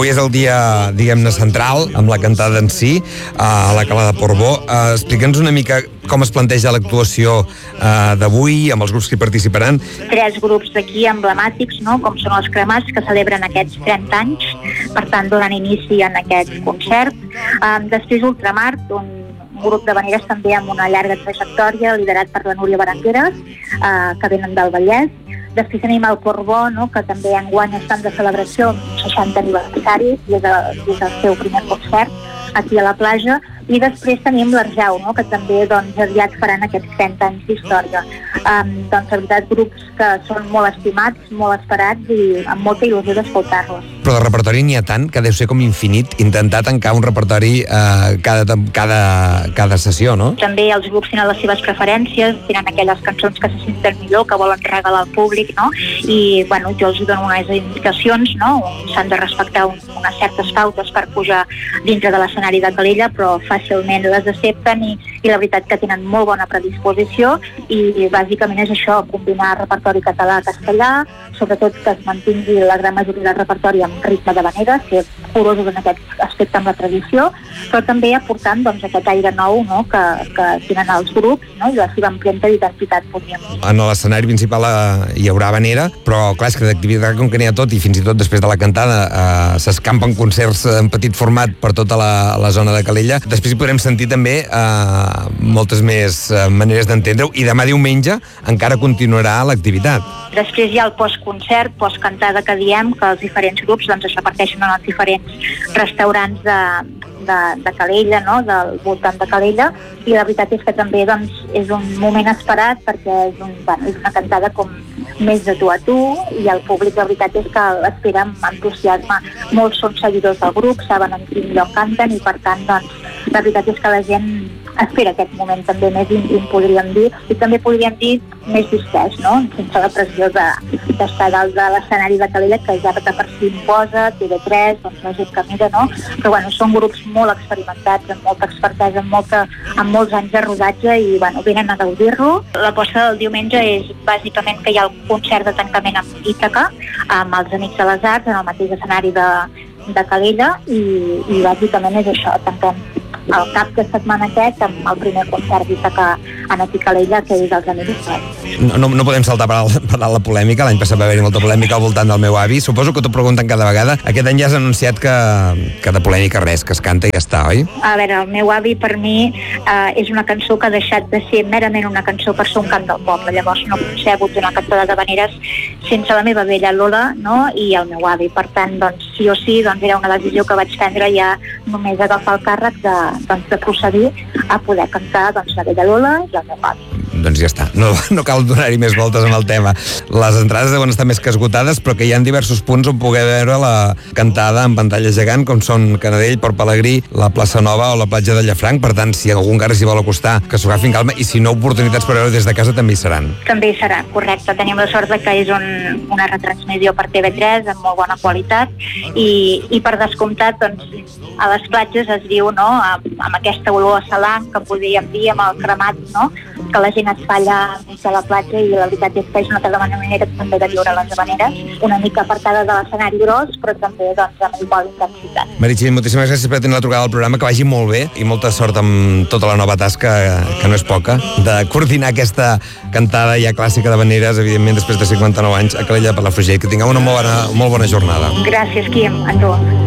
Avui és el dia, diguem-ne, central, amb la cantada en si, a la Cala de Portbou. Explica'ns una mica com es planteja l'actuació d'avui, amb els grups que hi participaran. 3 grups d'aquí emblemàtics, no?, com són els Cremats, que celebren aquests 30 anys, per tant donen inici en aquest concert. Després Ultramar, un grup d'havaneres també amb una llarga trajectòria, liderat per la Núria Berengueres, que venen del Vallès. Després tenim el Portbou, no?, que també enguany estan de celebració, 60 aniversari, i és el seu primer concert aquí a la platja. I després tenim l'Arjau, no?, que també aviat faran aquests 30 anys d'història. La veritat, grups que són molt estimats, molt esperats i amb molta il·lusió d'escoltar-los. Però de repertori n'hi ha tant que deu ser com infinit intentar tancar un repertori cada sessió, no? També els grups tenen les seves preferències, tenen aquelles cançons que se senten millor, que volen regalar al públic, no? I, jo els dono unes indicacions, no? S'han de respectar unes certes pautes per pujar dintre de l'escenari de Calella, però fàcilment les accepten i la veritat que tenen molt bona predisposició i bàsicament és això, combinar repertori català-castellà, sobretot que es mantingui la gran majoria del repertori amb ritme d'havaneres, ser curosos en aquest aspecte amb la tradició, però també aportant aquest aire nou, no?, que tenen els grups, no?, i la seva empremta d'identitat, podríem dir. En l'escenari principal hi haurà havanera, però clar, és que d'activitat com que n'hi ha tot, i fins i tot després de la cantada s'escampen concerts en petit format per tota la zona de Calella. Després hi podrem sentir també moltes més maneres d'entendre-ho, i demà diumenge encara continuarà l'activitat. Després hi ha el postconcert, postcantada que diem, que els diferents grups es reparteixen en els diferents restaurants de Calella, no?, del voltant de Calella, i la veritat és que també és un moment esperat perquè és una cantada com més de tu a tu, i el públic la veritat és que l'espera amb entusiasme. Molts són seguidors del grup, saben en quin lloc canten i per tant la veritat és que la gent espera aquest moment també més íntim, podríem dir, i també podríem dir més distès, no?, sense la pressió d'estar dalt de l'escenari de Calella, que ja de per si imposa, TV3, la gent que mira, no? Però són grups molt experimentats, amb molta expertesa, amb molts anys de rodatge i venen a gaudir-lo. L'aposta del diumenge és bàsicament que hi ha el concert de tancament amb Ítaca, amb els Amics de les Arts, en el mateix escenari de Calella, i bàsicament és això, tanquem el cap de setmana aquest amb el primer concert d'Ítaca aquí a Calella, que és els Amics. No podem saltar per la polèmica. L'any passat va haver-hi molta polèmica al voltant del meu avi. Suposo que t'ho pregunten cada vegada. Aquest any ja has anunciat que de polèmica res, que es canta i ja està, oi? A veure, el meu avi per mi és una cançó que ha deixat de ser merament una cançó per ser un cant del poble. Llavors no concebo una cantada d'havaneres sense la meva vella Lola, no?, i el meu avi. Per tant, sí o sí, era una decisió que vaig prendre ja només agafar el càrrec de procedir a poder cantar la vella Lola i el meu avi. Doncs ja està, no cal donar-hi més voltes amb el tema. Les entrades deuen estar més que esgotades, però que hi ha diversos punts on poder veure la cantada en pantalla gegant, com són Canadell, Port Pelegrí, la Plaça Nova o la platja de Llafranc. Per tant, si algun encara s'hi vol acostar, que s'ho agafi en calma, i si no, oportunitats per veure des de casa també hi seran. També hi serà, correcte. Tenim la sort que és una retransmissió per TV3 amb molt bona qualitat i per descomptat, a les platges es viu, no?, amb aquesta olor a salang que podríem dir, amb el cremat, no?, que la gent es fa allà a la platja, i la veritat és que és una altra manera també de viure les havaneres, una mica apartada de l'escenari gros, però també amb igual intensitat. Meritxell, moltíssimes gràcies per tenir la trucada al programa, que vagi molt bé i molta sort amb tota la nova tasca, que no és poca, de coordinar aquesta cantada ja clàssica d'havaneres, evidentment després de 59 anys a Calella de Palafrugell. Que tingueu una molt bona jornada. Gràcies, Quim, a tu.